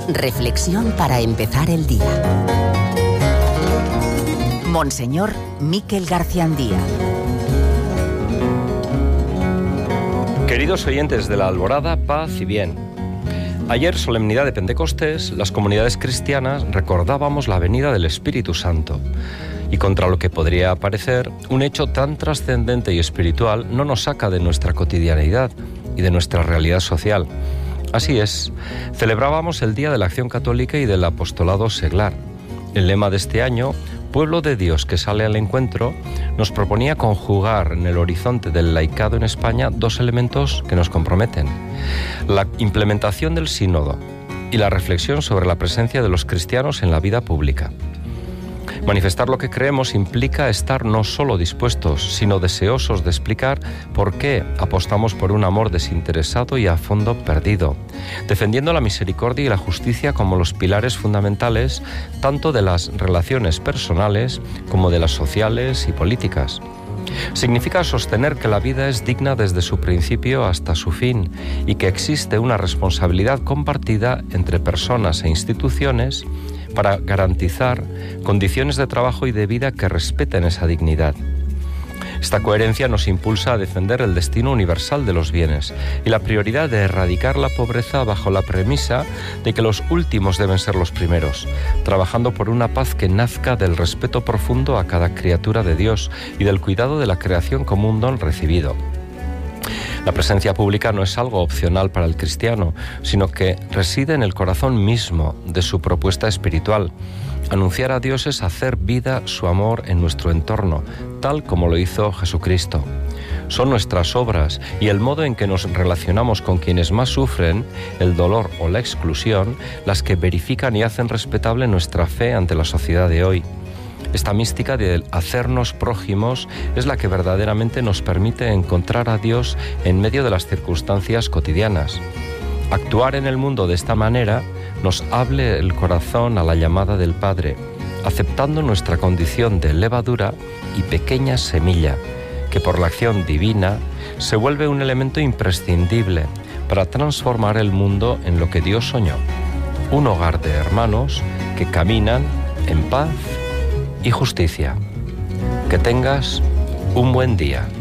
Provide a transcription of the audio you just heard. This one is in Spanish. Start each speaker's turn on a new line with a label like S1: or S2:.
S1: Reflexión para empezar el día. Monseñor Miquel Garciandía.
S2: Queridos oyentes de la Alborada, paz y bien. Ayer, solemnidad de Pentecostés, las comunidades cristianas recordábamos la venida del Espíritu Santo. Y contra lo que podría parecer, un hecho tan trascendente y espiritual no nos saca de nuestra cotidianeidad y de nuestra realidad social. Así es, celebrábamos el Día de la Acción Católica y del Apostolado Seglar. El lema de este año, Pueblo de Dios que sale al encuentro, nos proponía conjugar en el horizonte del laicado en España dos elementos que nos comprometen: la implementación del sínodo y la reflexión sobre la presencia de los cristianos en la vida pública. Manifestar lo que creemos implica estar no solo dispuestos, sino deseosos de explicar por qué apostamos por un amor desinteresado y a fondo perdido, defendiendo la misericordia y la justicia como los pilares fundamentales tanto de las relaciones personales como de las sociales y políticas. Significa sostener que la vida es digna desde su principio hasta su fin y que existe una responsabilidad compartida entre personas e instituciones para garantizar condiciones de trabajo y de vida que respeten esa dignidad. Esta coherencia nos impulsa a defender el destino universal de los bienes y la prioridad de erradicar la pobreza bajo la premisa de que los últimos deben ser los primeros, trabajando por una paz que nazca del respeto profundo a cada criatura de Dios y del cuidado de la creación como un don recibido. La presencia pública no es algo opcional para el cristiano, sino que reside en el corazón mismo de su propuesta espiritual. Anunciar a Dios es hacer vida su amor en nuestro entorno, tal como lo hizo Jesucristo. Son nuestras obras y el modo en que nos relacionamos con quienes más sufren, el dolor o la exclusión, las que verifican y hacen respetable nuestra fe ante la sociedad de hoy. Esta mística de hacernos prójimos es la que verdaderamente nos permite encontrar a Dios en medio de las circunstancias cotidianas. Actuar en el mundo de esta manera nos abre el corazón a la llamada del Padre, aceptando nuestra condición de levadura y pequeña semilla, que por la acción divina se vuelve un elemento imprescindible para transformar el mundo en lo que Dios soñó: un hogar de hermanos que caminan en paz y justicia. Que tengas un buen día.